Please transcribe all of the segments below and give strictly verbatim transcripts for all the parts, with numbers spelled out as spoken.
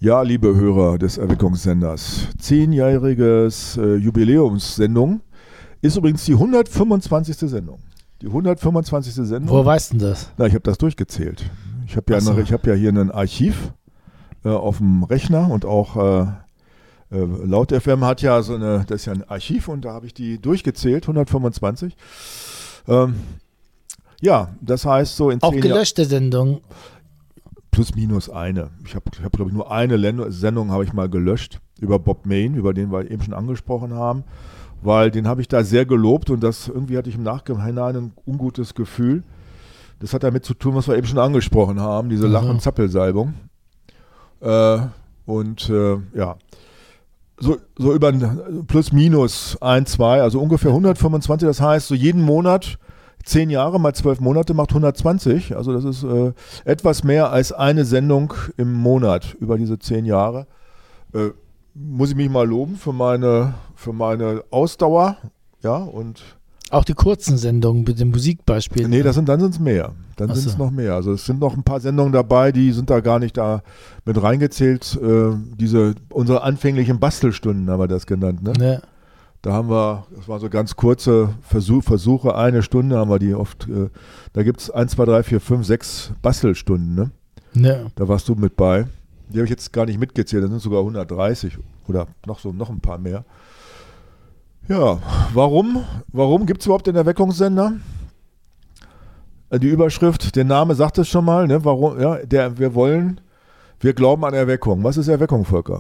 Ja, liebe Hörer des Erweckungssenders, zehnjähriges äh, Jubiläumssendung ist übrigens die hundertfünfundzwanzigste Sendung. Die hundertfünfundzwanzigste Sendung. Wo weißt du das? Na, ich habe das durchgezählt. Ich habe ja, Ach so. eine- ich hab ja hier ein Archiv äh, auf dem Rechner und auch äh, äh, Laut F M hat ja so eine, das ist ja ein Archiv und da habe ich die durchgezählt, hundertfünfundzwanzig. Ähm, ja, das heißt so in Auch zehn Jahren. gelöschte Sendung. Plus minus eine. Ich habe, ich hab, glaube ich, nur eine Len- Sendung habe ich mal gelöscht über Bob Main, über den wir eben schon angesprochen haben, weil den habe ich da sehr gelobt und das irgendwie hatte ich im Nachhinein ein ungutes Gefühl. Das hat damit zu tun, was wir eben schon angesprochen haben, diese Lach- Mhm. und Zappelsalbung. Äh, und äh, ja, so, so über ein plus minus ein, zwei, also ungefähr hundertfünfundzwanzig, das heißt so jeden Monat zehn Jahre mal zwölf Monate macht hundertzwanzig, also das ist äh, etwas mehr als eine Sendung im Monat über diese zehn Jahre. Äh, muss ich mich mal loben für meine, für meine Ausdauer, ja, und Auch die kurzen Sendungen mit den Musikbeispielen. nee, das sind, dann sind es mehr, dann Ach sind es so. noch mehr, also es sind noch ein paar Sendungen dabei, die sind da gar nicht da mit reingezählt, äh, diese, unsere anfänglichen Bastelstunden haben wir das genannt, ne? Ne? Da haben wir, das waren so ganz kurze Versuch, Versuche, eine Stunde haben wir die oft, äh, da gibt es eins, zwei, drei, vier, fünf, sechs Bastelstunden, ne? Ne. Da warst du mit bei. Die habe ich jetzt gar nicht mitgezählt, das sind sogar hundertdreißig oder noch so, noch ein paar mehr. Ja, warum? Warum gibt es überhaupt den Erweckungssender? Äh, Die Überschrift, der Name sagt es schon mal, ne? Warum? Ja, der, wir wollen, wir glauben an Erweckung. Was ist Erweckung, Volker?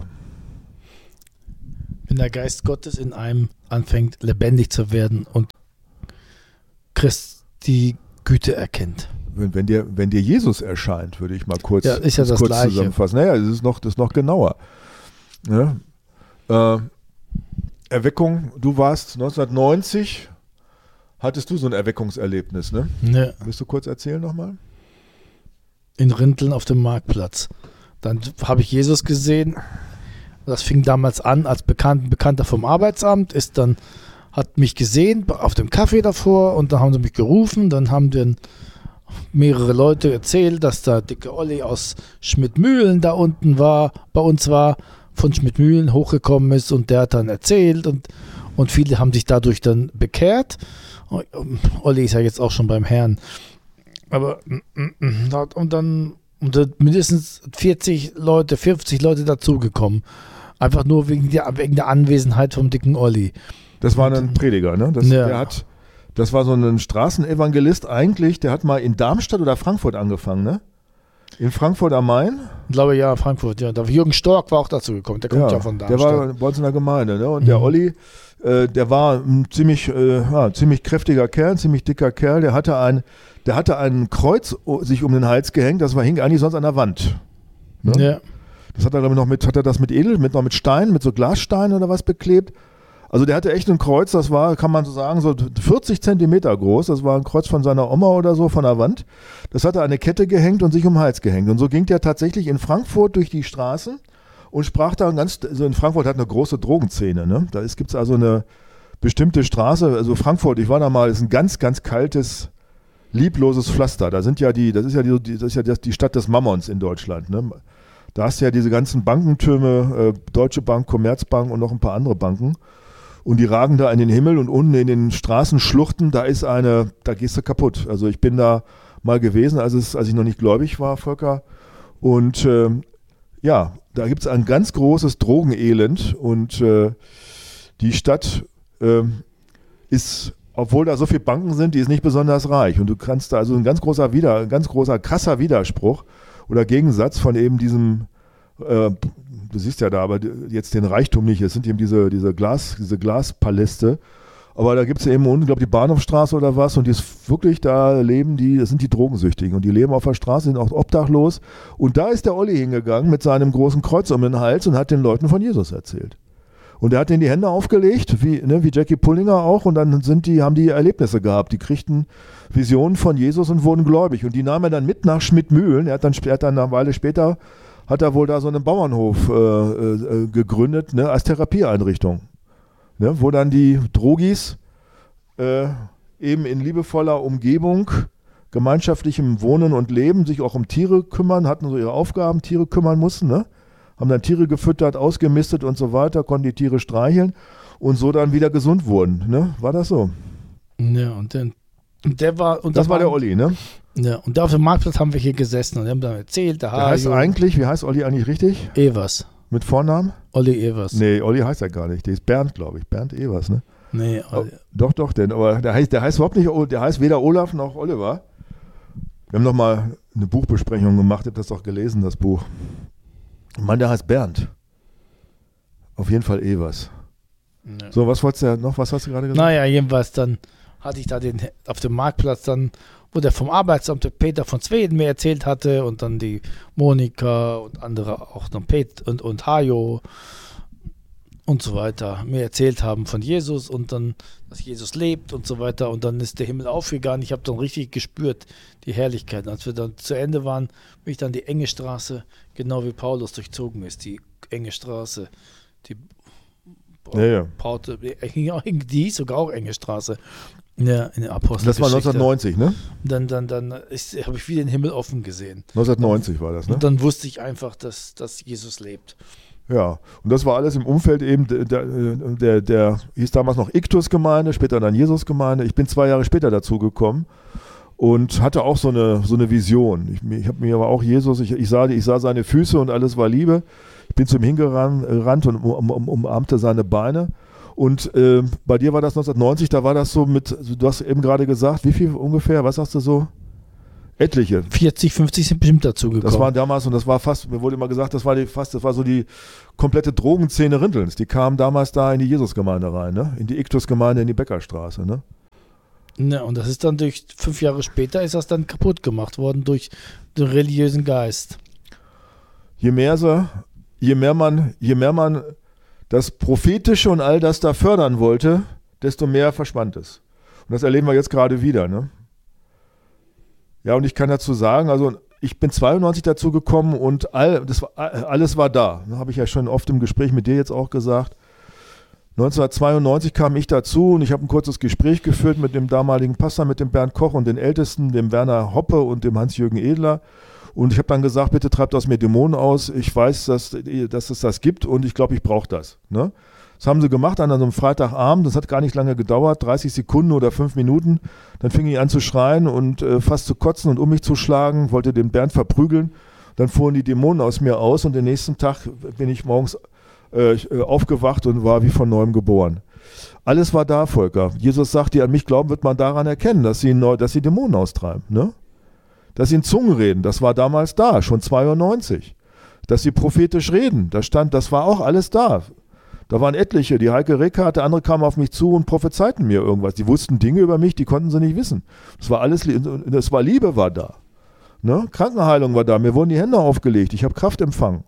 Wenn der Geist Gottes in einem anfängt, lebendig zu werden und Christi Güte erkennt. Wenn, wenn, dir, wenn dir Jesus erscheint, würde ich mal kurz, Ja, ist ja das kurz Gleiche. zusammenfassen. Naja, das ist noch, das ist noch genauer. Ne? Äh, Erweckung, du warst neunzehnhundertneunzig, hattest du so ein Erweckungserlebnis, ne? Ne. Willst du kurz erzählen nochmal? In Rinteln auf dem Marktplatz. Dann habe ich Jesus gesehen. Das fing damals an als Bekannt, Bekannter vom Arbeitsamt, ist dann, hat mich gesehen auf dem Kaffee davor und dann haben sie mich gerufen, dann haben dann mehrere Leute erzählt, dass da dicke Olli aus Schmidtmühlen da unten war, bei uns war, von Schmidtmühlen hochgekommen ist und der hat dann erzählt und, und viele haben sich dadurch dann bekehrt. Olli ist ja jetzt auch schon beim Herrn. Aber und dann und dann mindestens vierzig Leute, fünfzig Leute dazugekommen. Einfach nur wegen der, wegen der Anwesenheit vom dicken Olli. Das war ein Prediger, ne? Das, Ja. der hat, das war so ein Straßenevangelist eigentlich, der hat mal in Darmstadt oder Frankfurt angefangen, ne? In Frankfurt am Main. Ich glaube, ja, Frankfurt, ja. Da Jürgen Stork war auch dazu gekommen. Der kommt ja, von der Darmstadt. war bei uns in der Gemeinde, ne? Und der Mhm. Olli, äh, der war ein ziemlich, äh, ja, ziemlich kräftiger Kerl, ein ziemlich dicker Kerl. Der hatte ein, der hatte ein Kreuz o- sich um den Hals gehängt, das war, hing eigentlich sonst an der Wand. Ne? Ja. Das hat er glaube ich noch mit, hat er das mit Edel, mit noch mit Steinen, mit so Glassteinen oder was beklebt. Also der hatte echt ein Kreuz, das war, kann man so sagen, so vierzig Zentimeter groß. Das war ein Kreuz von seiner Oma oder so von der Wand. Das hat er an eine Kette gehängt und sich um den Hals gehängt. Und so ging der tatsächlich in Frankfurt durch die Straßen und sprach da ganz, also in Frankfurt hat eine große Drogenszene, ne? Da gibt es also eine bestimmte Straße, also Frankfurt, ich war da mal, ist ein ganz, ganz kaltes, liebloses Pflaster. Da sind ja die, das ist ja die, das ist ja das, die Stadt des Mammons in Deutschland, ne? Da hast du ja diese ganzen Bankentürme, äh, Deutsche Bank, Commerzbank und noch ein paar andere Banken. Und die ragen da in den Himmel und unten in den Straßenschluchten, da ist eine, da gehst du kaputt. Also ich bin da mal gewesen, als, es, als ich noch nicht gläubig war, Volker. Und ähm, ja, da gibt es ein ganz großes Drogenelend und äh, die Stadt ähm, ist, obwohl da so viele Banken sind, die ist nicht besonders reich. Und du kannst da also ein ganz großer, Wider, ein ganz großer, krasser Widerspruch oder Gegensatz von eben diesem äh, du siehst ja da aber jetzt den Reichtum nicht, es sind eben diese, diese, Glas, diese Glaspaläste, aber da gibt es eben unten, glaube ich, die Bahnhofstraße oder was und die ist wirklich, da leben die, das sind die Drogensüchtigen und die leben auf der Straße, sind auch obdachlos und da ist der Olli hingegangen mit seinem großen Kreuz um den Hals und hat den Leuten von Jesus erzählt. Und er hat denen die Hände aufgelegt, wie, ne, wie Jackie Pullinger auch, und dann sind die, haben die Erlebnisse gehabt. Die kriegten Visionen von Jesus und wurden gläubig. Und die nahm er dann mit nach Schmidtmühlen. Er hat dann, er hat dann eine Weile später, hat er wohl da so einen Bauernhof äh, äh, gegründet, ne, als Therapieeinrichtung. Ne, wo dann die Drogis äh, eben in liebevoller Umgebung, gemeinschaftlichem Wohnen und Leben sich auch um Tiere kümmern, hatten so ihre Aufgaben, Tiere kümmern mussten, ne? haben dann Tiere gefüttert, ausgemistet und so weiter, konnten die Tiere streicheln und so dann wieder gesund wurden. Ne? War das so? Ja, und, dann, und der war... Und das war waren, der Olli, ne? Ja, und da auf dem Marktplatz haben wir hier gesessen und haben dann erzählt, der, der heißt Hajo, eigentlich, wie heißt Olli eigentlich richtig? Evers. Mit Vornamen? Olli Evers. Nee, Olli heißt er gar nicht. Der ist Bernd, glaube ich. Bernd Evers, ne? Nee, oh, doch, doch, denn, aber der heißt, der heißt überhaupt nicht, der heißt weder Olaf noch Oliver. Wir haben noch mal eine Buchbesprechung gemacht, ich habe das doch gelesen, das Buch. Ich meine, der heißt Bernd. Auf jeden Fall Evers. Nee. So, was wolltest du noch, was hast du gerade gesagt? Naja, jedenfalls dann hatte ich da den auf dem Marktplatz dann, wo der vom Arbeitsamt der Peter von Zweden mir erzählt hatte und dann die Monika und andere auch noch Pet und, und Hajo und so weiter mir erzählt haben von Jesus und dann, dass Jesus lebt und so weiter und dann ist der Himmel aufgegangen. Ich habe dann richtig gespürt, die Herrlichkeit. Als wir dann zu Ende waren, bin ich dann die enge Straße, genau wie Paulus durchzogen ist, die enge Straße, die ja, ja. Porte, die ist sogar auch enge Straße. Ja, in der Apostel. Das war neunzehnhundertneunzig, ne? Dann, dann, dann habe ich wieder den Himmel offen gesehen. neunzehnhundertneunzig war das, ne? Und dann wusste ich einfach, dass, dass Jesus lebt. Ja, und das war alles im Umfeld eben, der, der, der, der hieß damals noch Iktus-Gemeinde, später dann Jesus-Gemeinde. Ich bin zwei Jahre später dazu gekommen und hatte auch so eine, so eine Vision. Ich, ich habe mir aber auch Jesus, ich, ich, sah, ich sah seine Füße und alles war Liebe. Ich bin zu ihm hingerannt und um, um, umarmte seine Beine. Und äh, bei dir war das neunzehnhundertneunzig, da war das so mit, du hast eben gerade gesagt, wie viel ungefähr, was sagst du so? Etliche. vierzig, fünfzig sind bestimmt dazu gekommen. Das war damals und das war fast, mir wurde immer gesagt, das war die, fast, das war so die komplette Drogenszene Rintelns. Die kamen damals da in die Jesusgemeinde rein, ne? In die Iktus-Gemeinde, in die Bäckerstraße, ne? Ja, und das ist dann durch, fünf Jahre später ist das dann kaputt gemacht worden durch den religiösen Geist. Je mehr so, je mehr man, je mehr man das Prophetische und all das da fördern wollte, desto mehr verschwand es. Und das erleben wir jetzt gerade wieder, ne? Ja, und ich kann dazu sagen, also ich bin zweiundneunzig dazu gekommen und all, das war, alles war da. Das habe ich ja schon oft im Gespräch mit dir jetzt auch gesagt. neunzehnhundertzweiundneunzig kam ich dazu und ich habe ein kurzes Gespräch geführt mit dem damaligen Pastor, mit dem Bernd Koch und den Ältesten, dem Werner Hoppe und dem Hans-Jürgen Edler. Und ich habe dann gesagt, bitte treibt aus mir Dämonen aus. Ich weiß, dass, dass es das gibt und ich glaube, ich brauche das. Ne? Das haben sie gemacht an einem Freitagabend. Das hat gar nicht lange gedauert, dreißig Sekunden oder fünf Minuten. Dann fing ich an zu schreien und äh, fast zu kotzen und um mich zu schlagen, wollte den Bernd verprügeln. Dann fuhren die Dämonen aus mir aus und den nächsten Tag bin ich morgens äh, aufgewacht und war wie von neuem geboren. Alles war da, Volker. Jesus sagt, die an mich glauben, wird man daran erkennen, dass sie, neu, dass sie Dämonen austreiben. Ne? Dass sie in Zungen reden, das war damals da, schon zweiundneunzig. Dass sie prophetisch reden, das stand, das war auch alles da. Da waren etliche, die Heike Reckart, der andere kam auf mich zu und prophezeiten mir irgendwas. Die wussten Dinge über mich, die konnten sie nicht wissen. Das war alles, das war Liebe war da. Ne? Krankenheilung war da, mir wurden die Hände aufgelegt, ich habe Kraft empfangen.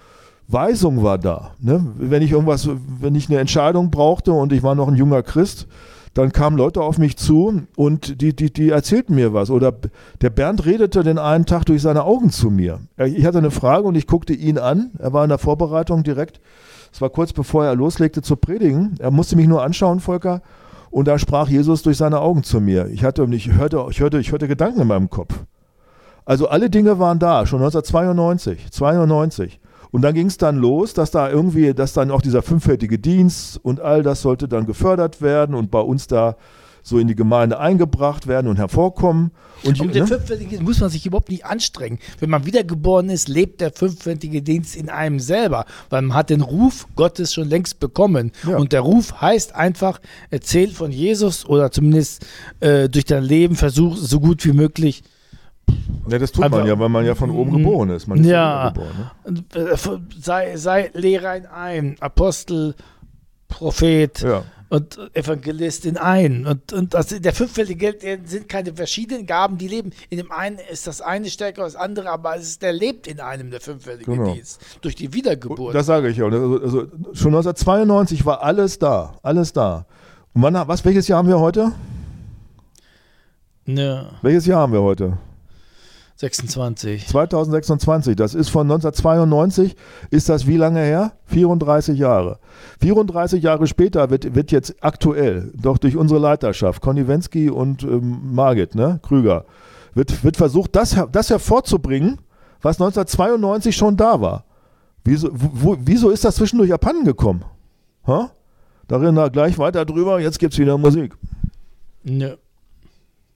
Weisung war da. Ne? Wenn ich irgendwas, wenn ich eine Entscheidung brauchte und ich war noch ein junger Christ, dann kamen Leute auf mich zu und die, die, die erzählten mir was. Oder der Bernd redete den einen Tag durch seine Augen zu mir. Ich hatte eine Frage und ich guckte ihn an. Er war in der Vorbereitung direkt. Es war kurz bevor er loslegte zu predigen. Er musste mich nur anschauen, Volker. Und da sprach Jesus durch seine Augen zu mir. Ich, hatte, ich, hörte, ich, hörte, ich hörte Gedanken in meinem Kopf. Also alle Dinge waren da, schon neunzehnhundertzweiundneunzig, zweiundneunzig. Und dann ging es dann los, dass da irgendwie, dass dann auch dieser fünffältige Dienst und all das sollte dann gefördert werden und bei uns da so in die Gemeinde eingebracht werden und hervorkommen. Und um den fünffältigen Dienst muss man sich überhaupt nicht anstrengen. Wenn man wiedergeboren ist, lebt der fünffältige Dienst in einem selber, weil man hat den Ruf Gottes schon längst bekommen. Ja. Und der Ruf heißt einfach, erzähl von Jesus oder zumindest äh, durch dein Leben versuch so gut wie möglich. Ja, das tut einfach, man ja, weil man ja von oben geboren ist. Man ist ja, geboren, ne? sei, sei Lehrer in einem, Apostel, Prophet, ja. Und Evangelist in einen. Und, und das, der fünffältige sind keine verschiedenen Gaben, die leben. In dem einen ist das eine stärker als das andere, aber es ist, der lebt in einem, der fünffällige genau. Dienst. Durch die Wiedergeburt. Das sage ich ja. Also, also, schon neunzehnhundertzweiundneunzig war alles da. Alles da. Und wann, was, welches Jahr haben wir heute? Ja. Welches Jahr haben wir heute? sechsundzwanzig. zweitausendsechsundzwanzig, das ist von neunzehnhundertzweiundneunzig, ist das wie lange her? vierunddreißig Jahre. vierunddreißig Jahre später wird, wird jetzt aktuell, doch durch unsere Leiterschaft, Conny Wensky und ähm, Margit, ne, Krüger, wird, wird versucht, das, das hervorzubringen, was neunzehnhundertzweiundneunzig schon da war. Wieso, wo, wieso ist das zwischendurch abhanden gekommen? Ha? Da reden wir gleich weiter drüber, jetzt gibt es wieder Musik. Ne.